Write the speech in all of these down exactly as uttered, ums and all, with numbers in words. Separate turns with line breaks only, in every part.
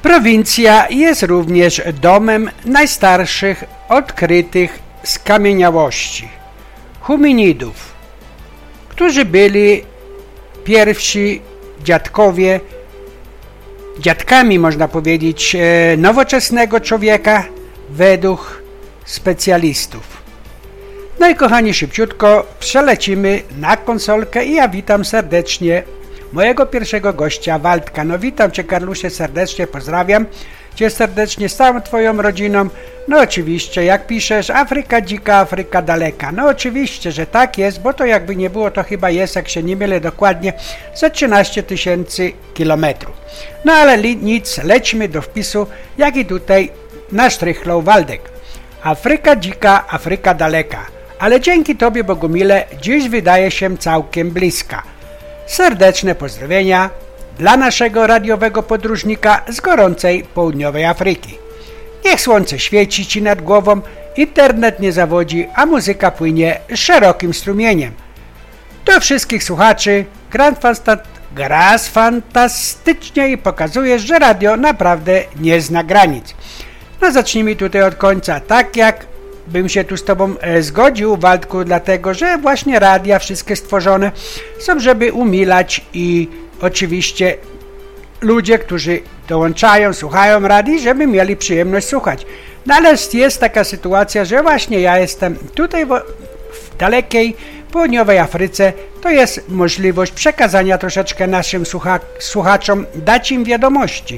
Prowincja jest również domem najstarszych odkrytych skamieniałości hominidów, którzy byli pierwsi dziadkowie, dziadkami można powiedzieć nowoczesnego człowieka według specjalistów. No i kochani, szybciutko przelecimy na konsolkę i ja witam serdecznie mojego pierwszego gościa, Waldka. No witam Cię, Karlusie, serdecznie, pozdrawiam Cię serdecznie z całą Twoją rodziną. No oczywiście, jak piszesz, Afryka dzika, Afryka daleka. No oczywiście, że tak jest, bo to jakby nie było, to chyba jest, jak się nie mylę dokładnie, za trzynaście tysięcy kilometrów. No ale li, nic, lećmy do wpisu, jaki tutaj nasztrychlał Waldek. Afryka dzika, Afryka daleka, ale dzięki Tobie, Bogumile, dziś wydaje się całkiem bliska. Serdeczne pozdrowienia dla naszego radiowego podróżnika z gorącej południowej Afryki. Niech słońce świeci Ci nad głową, internet nie zawodzi, a muzyka płynie szerokim strumieniem. Do wszystkich słuchaczy grasz fantastycznie i pokazujesz, że radio naprawdę nie zna granic. No zacznijmy tutaj od końca, tak jak bym się tu z Tobą e, zgodził, Waldku, dlatego, że właśnie radia wszystkie stworzone są, żeby umilać i oczywiście ludzie, którzy dołączają, słuchają radii, żeby mieli przyjemność słuchać. No ale jest taka sytuacja, że właśnie ja jestem tutaj w, w dalekiej południowej Afryce, to jest możliwość przekazania troszeczkę naszym słucha słuchaczom, dać im wiadomości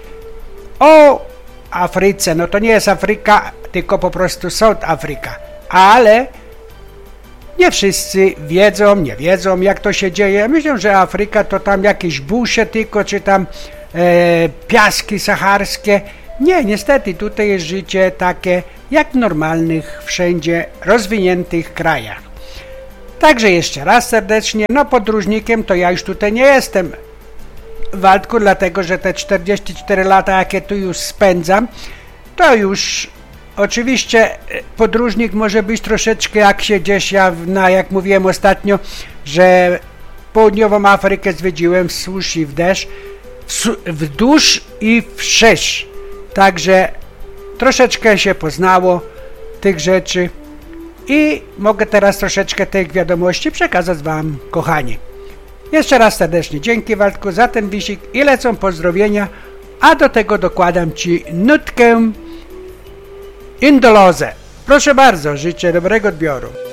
o Afryce. No to nie jest Afryka, tylko po prostu South Africa, ale nie wszyscy wiedzą, nie wiedzą, jak to się dzieje. Myślę, że Afryka to tam jakieś busze tylko, czy tam e, piaski saharskie. Nie, niestety tutaj jest życie takie jak w normalnych, wszędzie rozwiniętych krajach. Także jeszcze raz serdecznie, no podróżnikiem to ja już tutaj nie jestem, Waldku, dlatego, że te czterdzieści cztery lata, jakie tu już spędzam, to już oczywiście podróżnik może być troszeczkę, jak się gdzieś ja, na, jak mówiłem ostatnio, że południową Afrykę zwiedziłem wzdłuż i wderz, wzdłuż i wszerz. Także troszeczkę się poznało tych rzeczy i mogę teraz troszeczkę tych wiadomości przekazać Wam, kochani. Jeszcze raz serdecznie dzięki, Waldku, za ten wisik i lecą pozdrowienia, a do tego dokładam Ci nutkę Indolozę. Proszę bardzo, życzę dobrego odbioru.